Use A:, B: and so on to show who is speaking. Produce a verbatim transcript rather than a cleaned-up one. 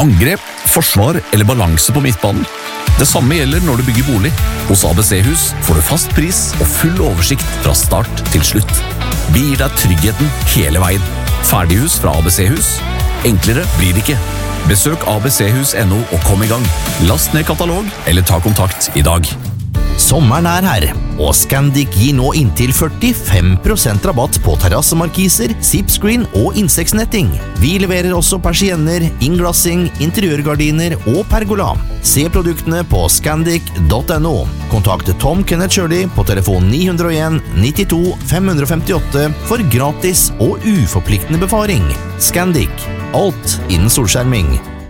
A: angrep, forsvar eller balanse på midtbanen. Det samme gjelder når du bygger bolig. Hos A B C-hus får du fast pris og full oversikt fra start til slutt. Vi gir deg tryggheten hele veien. Ferdighus fra A B C-hus. Enklere blir det ikke. Besøk A B C hus punktum no og kom i gang. Last ned katalog eller ta kontakt i dag.
B: Sommeren er her, og Scandic gir nå inntil førtifem prosent rabatt på terrassemarkiser, zipscreen og insektsnetting. Vi leverer også persienner, innglassing, interiørgardiner og pergola. Se produktene på scandic punktum no. Kontakt Tom Kenneth Shirley på telefon ni null en nittito fem fem åtte for gratis og uforpliktende befaring. Scandic. Alt innen solskjerming.